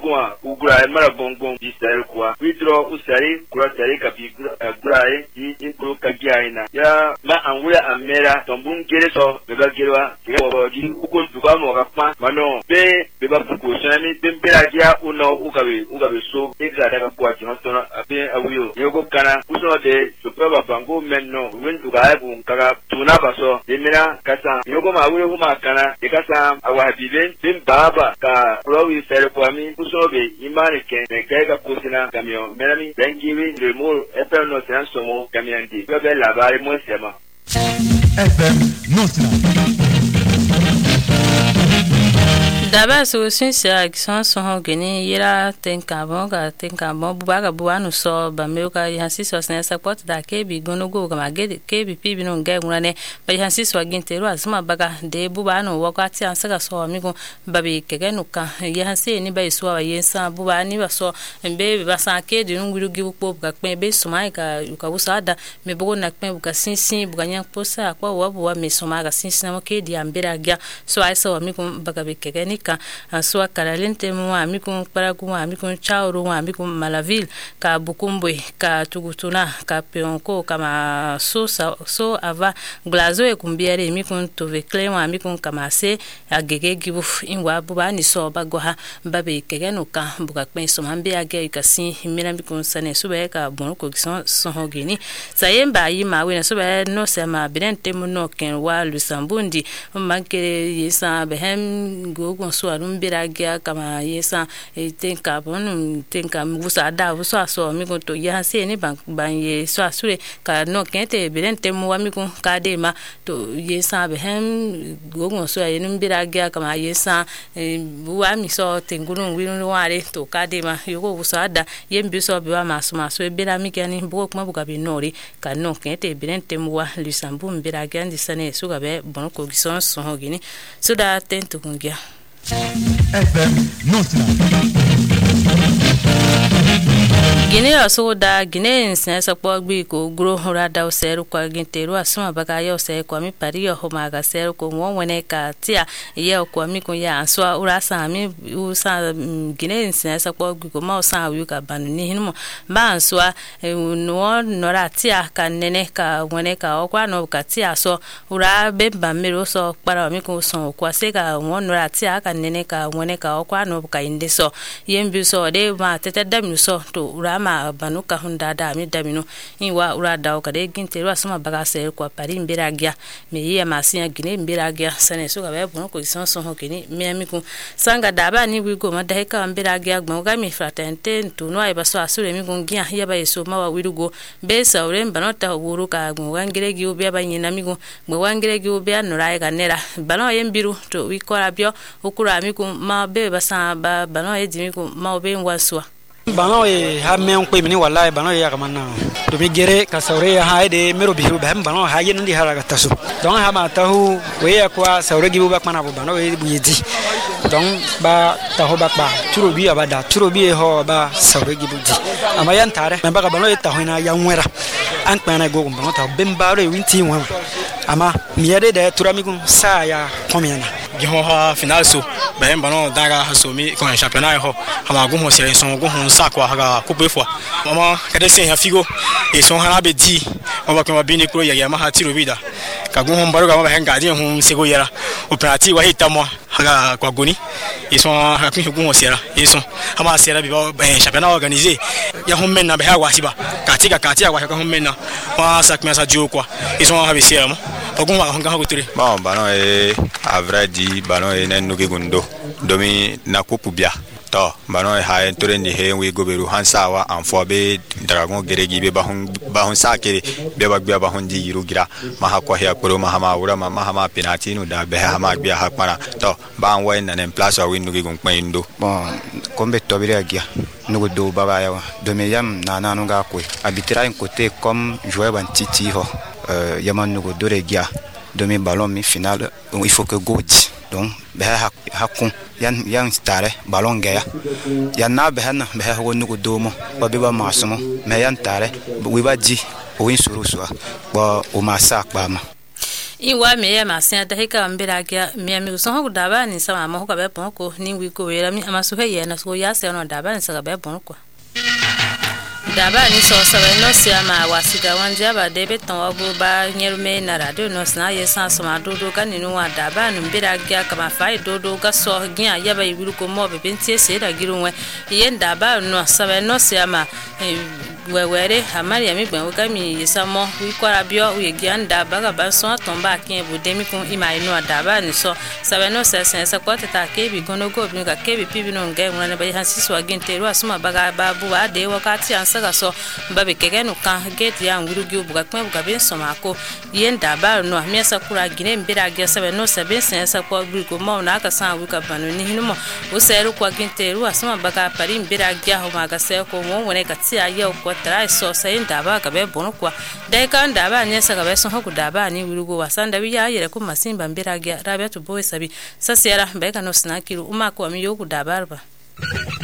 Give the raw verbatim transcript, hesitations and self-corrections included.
Yoguma, Ugura, Marabongo, Israel Kwa, Withdraw Usari, Kuratari, Kapi, Gurae, Inkuru Kagiaina, Ya, Ma Angula Amera, Tombun Gereso, Beba Gerwa, Ukun Tubamo Rakma, Mano, Be, Beba Pukushani, Bemperagia, Uno, Ugabi, Ugabi So, Exada Kwati, Hotona, Abe Awio, Yogo Kana, Uso de, Superba Bango, Menno, Win to Gabu, Kara, Tunabaso, Demira, Kasa, Yogoma, Wilma Kana, Ekasa, Awabiven, Bim Baba, Ka, Rowi Serquami, Usobe, Imanican, Kega Kusina, Camion, Melanie, Thanksgiving, Remove, Eperno Sansomo, Camianti, Gabella, Barry Mosema. F M Nottingham. Daba so since I son son gini yera tenka bonga tenka bon bubaga buanu so ba meuka yansi so sen support da kebi gono go ga magede kebi pibi no ngai ngurane ba yansi so agintero asuma baga de bubanu wakati ansaka so amigo babi kege nuka yansi ni ba isu wa yensa bubani ba so mbe ba san kedi nguru gibu po ga pen be suma ka uka usada me bogo na pen buka sinsin buga nyan posa kwa wabu wa me suma ga sinsin mo kedi ambira gya so ai so amigo baga be kege ni ka aswa karalente mu amiku paragu amiku chauru amiku malaville ka bukumbwe ka tugutuna ka peonko kama so so ava glazo e kumbiare amiku tove claim amiku kama se agege gibu inwa buba ni so bagoha babe kegenuka buka kpenso mambe age ikasi himira amiku sane sube ka bonko gison sohogini sayemba yima we na sube no sema birente mu no ken wa lusambundi magere yesa behem gogo so arumbira gya kama yesa tenka bonu tenka musa da so so mi ko to ya se ni ban ban ye so asure ka no kente birente mu wa mi ko ka de ma to yesa be hem gogo so ya numbira gya kama yesa wa mi so tenguru winu ware to ka de ma yogo so da yembi so be wa masu masu bira mi gani bo kuma buga be nori ka no kente birente mu wa lusambu mbira gya ndi sane so ga be bon ko gison so hogini so da tento kungia F M Nottingham. Guinea soda Guinea sensa kwa gbi ko gro rada oseru kwa ginteru asuma baga ya ose kwa mi pario homa ga seru ko wonwene ka tia ye kwa mi ko ya anso urasa mi usa Guinea sensa kwa gbi ko ma usa wi ka banu ni hinmo ba anso no nora tia ka nene ka wone ka okwa no ka tia so ura be ba mero so para mi ko so kwa se ka won nora tia ka nene ka wone ka okwa no ka inde so yembi so de ma tete dam so to ura ma banuka hunda da mi damino inwa ura da ka de ginte ro asuma baga se kwa pari mbira gya me yi ma sinya gine mbira gya sane so ga be bon ko son son ho kini me amiku sanga da ba ni wi go ma da ka mbira gya gbo ga mi fratente to no ai ba so asure mi go gya ya ba yeso ma wa wirugo be sa ure mbanota wuru ka gbo wangire gi obi ba nyina mi go gbo wangire gi obi anu rai ga nera bano ye mbiru to wi ko rabio okura amiku ma be ba sa ba bano ye dimi ko ma obe nwanswa bano e ha men ko mini wallahi bano ya kamana to mi gere ka saure ha de mero bihu ba bano ha yen ndi haraga tasu don ha ma tahu we ya kwa saure gibu ba kana bano we bu yedi don ba taho ba ba turo bi abada turo bi ho ba saure gibu di ama yan tare me ba ka bano e taho na ya nwera an kpana go bano ta bemba re winti won ama mi yede de turami kun sa ya komiana giho ha final so ba bano daga ha so mi ko championnat ho ha ma go ho se son go ho sa kwa ha coupe fois mama kade sen ha figo e son ha be di mama ko ma bini kro ya ya ma ha tiro bida ka go ho mbaro ga ma ha ngadi ho sego yara operati wa hita mo ha kwa goni e son ha kun go ho sera e son ha ma sera bi ba championnat organisé ya ho men na ba ha wa siba ka tika ka tia wa ka ho men na wa sa kme sa dio kwa e son ha be sera mo ogun wa ho ga ho tire bon bano e a vrai di bano e nen nugi gundo domi na kupubia to bano e ha entore ni he we goberu hansawa anfo be dragon geregi be bahun bahun sakere be bagbe bahun di yirugira ma ha ko he akoro ma ha ma wura ma ma ha ma penalty no da be ha ma bia ha para to ba an wen na place wa win nugi gun kpendo bon kombe tobire agia nugo do baba ya domi yam na na no ga ko arbitrer un côté comme jouer ban titi ho euh yaman nugo do regia demi ballon mi final il faut que godi donc be ha hakun yan yan stare ballon gaya yan na be han be ha wonu ko domo ba be ba masumo me yan tare we ba di o in suru so ba o masa pa ma Iwa me ya masia da hika mbira gya me mi so ho daba ni sama ma ho ka be pon ko ni wi ko wera mi ama so he ye na so ya se no daba ni sa ka be pon ko daba ni so sa no se ama wasiga wanja ba de be ton obu ba nyeru me na radio no sna ye san so ma do do ka ni no wa daba ni mbira gya ka ma fa do do ka so gya ya ba ibu ko mo be bentie se da giru we ye daba no sa no se ama wewere amari ya mi gben ka mi yesamo wi kwara bio wi gianda baga ba so tomba kin bu demi kun ima inu adaba ni so sabe no se se se kwata ta ke bi gono go bi ka ke bi pi bi no ngai mun na ba hansi so agin teru asuma baga ba bu wa de wakati ansaga so ba be kege no kan gate ya nguru gi bu ka kwen bu ka bin so mako yenda ba no mi asa kura gine mbira ge sabe no se bin se se kwa bi ko mo na ka san wi ka banu ni hinu mo o se ru kwa gin teru asuma baga pari mbira ge ho ma ga se ko mo wone ka ti aye ko trai so sayin daba ka be bono kwa dai kan daba ne sa ka be so ho daba ni wirugo wasanda wi ya yere ko masimba mbira gya rabia to boy sabi sasiera be ka no snakiru uma ko mi yoku daba ba